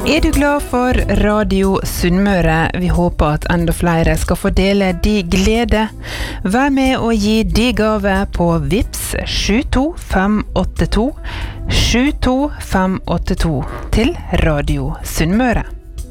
Er du glad for Radio Sunnmøre? Vi håper at enda flere skal få dele de glede. Vær med og gi de gave på Vips 72582 72582 til Radio Sunnmøre.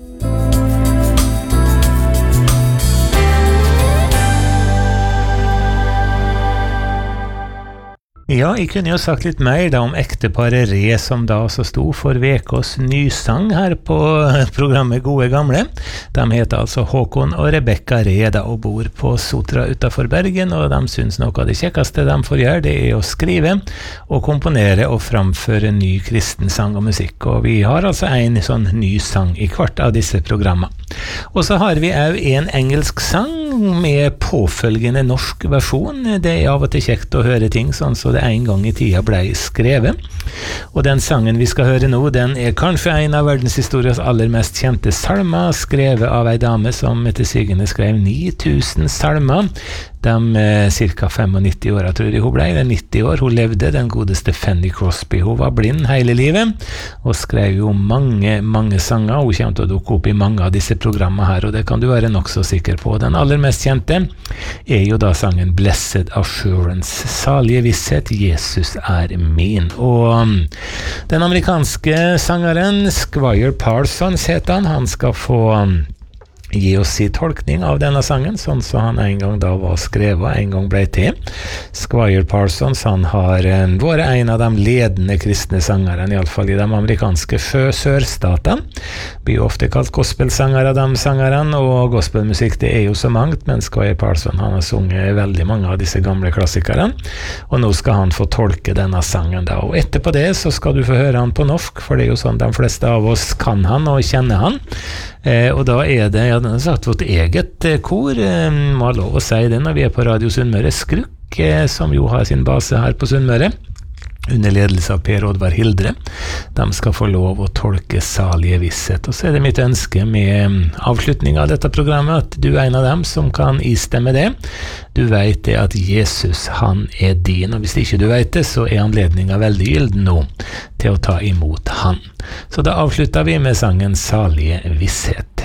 Ja, jeg kunne jo sagt litt mer da om ekteparet Re, som da også sto for VKs nysang her på programmet Gode Gamle. De heter altså Håkon og Rebekka Re da, og bor på Sotra utenfor Bergen, og de synes noe av det kjekkeste de får gjøre, det er å skrive og komponere og framføre ny kristen sang og musikk. Og vi har altså en sånn ny sang i hvert av disse programmene. Og så har vi også en engelsk sang med påfølgende norsk versjon. Det er av og til kjekt å høre ting sånn så det en gang i tida ble skrevet. Og den sangen vi skal høre nå, den er kanskje en av verdenshistoriens aller mest kjente salmer, skrevet av en dame som etter sigende skrev 9000 salmer. De cirka 95 år, tror jeg hun ble, 90 år. Hun levde, den godeste Fanny Crosby. Hun var blind hele livet, og skrev jo mange sanger. Hun kommer til å dukke opp i mange av disse programmene her, og det kan du være nok så sikker på. Den aller mest kjente er jo da sangen Blessed Assurance, salige visshet, Jesus er min. Og den amerikanske sangeren Squire Parsons heter han skal få gi oss sin tolkning av denne sangen, sånn så han en gang da var skrevet, en gang ble til. Squire Parsons, han har vært en av de ledende kristne sangerne, i alle fall i de amerikanske sørstatene. Blir ofte kalt gospelsangere av de sangerne, og gospelmusikk det er jo så mangt, men Squire Parsons, han har sunget veldig mange av disse gamle klassikerne, og nå skal han få tolke denne sangen da. Og etterpå det så skal du få høre han på norsk, for det er jo sånn de fleste av oss kan han og kjenner han. Og da er det, ja, den har sagt vårt eget kor, må ha lov å si det når vi er på Radio Sunnmøre, Skrukk, som jo har sin base her på Sunnmøre, under ledelse av Per Oddvar Hildre. De skal få lov å tolke salige visshet. Og så er det mitt ønske med avslutning av dette programmet at du er en av dem som kan istemme det. Du vet det at Jesus, han er din, og hvis ikke du vet det, så er anledningen veldig gylden nå til å ta imot han. Så da avslutter vi med sangen Salige visshet.